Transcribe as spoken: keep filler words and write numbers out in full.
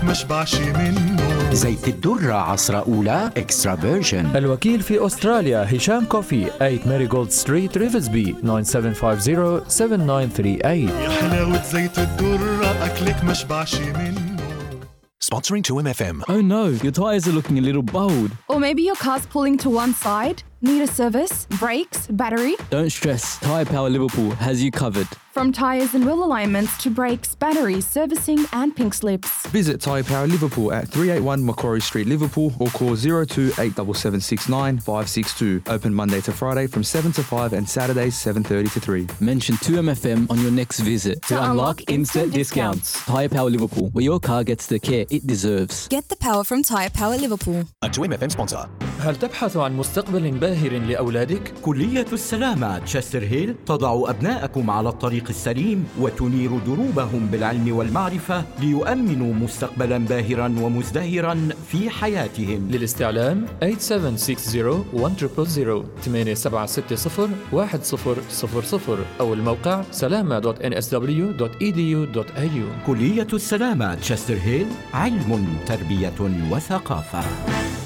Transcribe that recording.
مشبعش منه. زيت الدرة عصرة أولى إكسترا فيرجن. الوكيل في أستراليا هشام كوفي ثمانية ماريغولد ستريت ريفزبي تسعة سبعة خمسة صفر سبعة تسعة ثلاثة ثمانية. يا حلاوة زيت الدرة أكلك مشبعش منه. Sponsoring two M F M. Oh no, your tyres are looking a little bald. Or maybe your car's pulling to one side. Need a service, brakes, battery? Don't stress, Tyre Power Liverpool has you covered. From tyres and wheel alignments to brakes, batteries, servicing and pink slips. Visit Tyre Power Liverpool at three eighty-one Macquarie Street, Liverpool, or call zero two eight seven seven six nine five six two. Open Monday to Friday from seven to five and Saturdays seven thirty to three. Mention two M F M on your next visit to, to unlock, unlock instant discounts. discounts. Tyre Power Liverpool, where your car gets the care it deserves. Get the power from Tyre Power Liverpool. A two M F M sponsor. هل تبحث عن مستقبل باهر لأولادك؟ كلية السلامة تشستر هيل تضع أبناءكم على الطريق السليم وتنير دروبهم بالعلم والمعرفة ليؤمنوا مستقبلا باهرا ومزدهرا في حياتهم. للاستعلام ثمانية سبعة ستة صفر واحد صفر صفر ثمانية سبعة ستة صفر واحد صفر صفر صفر أو الموقع سلامة دوت إن إس دبليو دوت إي دي يو دوت إيه يو. كلية السلامة تشستر هيل، علم، تربية وثقافة.